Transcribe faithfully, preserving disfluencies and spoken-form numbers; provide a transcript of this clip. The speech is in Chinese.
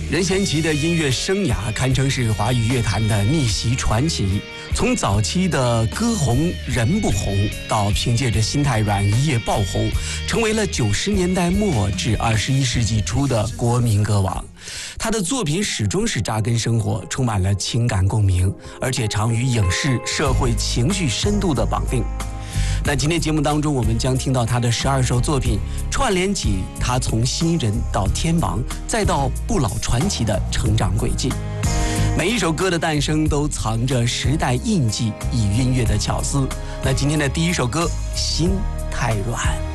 任贤齐的音乐生涯堪称是华语乐坛的逆袭传奇。从早期的歌红人不红，到凭借着心太软一夜爆红，成为了九十年代末至二十一世纪初的国民歌王。他的作品始终是扎根生活，充满了情感共鸣，而且常与影视、社会情绪深度的绑定。那今天节目当中，我们将听到他的十二首作品，串联起他从新人到天王，再到不老传奇的成长轨迹。每一首歌的诞生都藏着时代印记与音乐的巧思。那今天的第一首歌《心太软》。